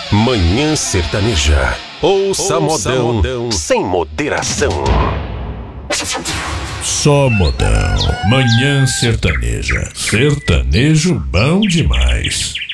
Manhã Sertaneja. Ouça modão sem moderação. Só modão. Manhã Sertaneja. Sertanejo bom demais.